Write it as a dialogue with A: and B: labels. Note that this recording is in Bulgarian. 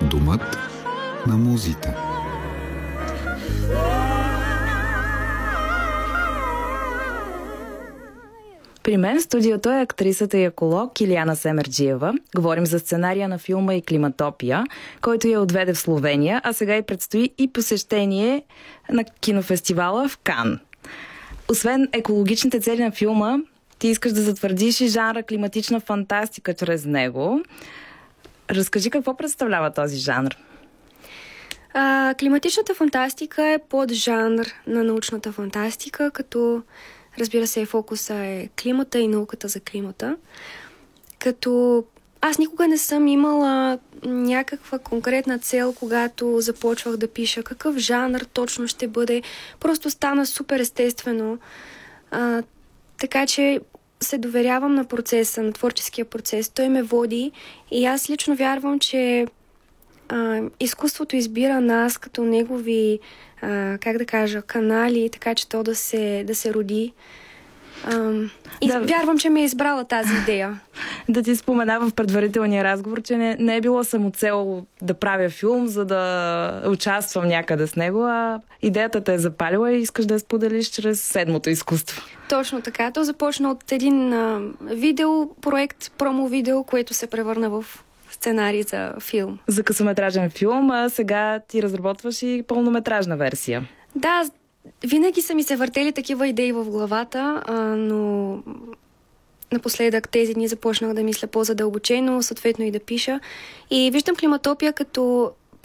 A: Домът на музите.
B: При мен в студиото е актрисата и еколог Илияна Семерджиева. Говорим за сценария на филма и Климатопия, който я отведе в Словения, а сега и предстои и посещение на кинофестивала в Кан. Освен екологичните цели на филма, ти искаш да затвърдиш и жанра климатична фантастика чрез него. Разкажи какво представлява този жанр.
C: Климатичната фантастика е поджанр на научната фантастика, като разбира се фокуса е климата и науката за климата. Като аз никога не съм имала някаква конкретна цел, когато започвах да пиша какъв жанр точно ще бъде. Просто стана супер естествено. Така че се доверявам на процеса, на творческия процес. Той ме води и аз лично вярвам, че изкуството избира нас като негови, канали, така че то да се роди. Вярвам, че ми е избрала тази идея.
B: Да ти спомена в предварителния разговор, че не е било самоцел да правя филм, за да участвам някъде с него, а идеята те е запалила и искаш да я споделиш чрез седмото изкуство.
C: Точно така. То започна от един видеопроект, промо-видео, което се превърна в сценарий за филм.
B: За късометражен филм, а сега ти разработваш и пълнометражна версия.
C: Да, винаги са ми се въртели такива идеи в главата, но напоследък тези дни започнах да мисля по-задълбочено, съответно и да пиша. И виждам Климатопия като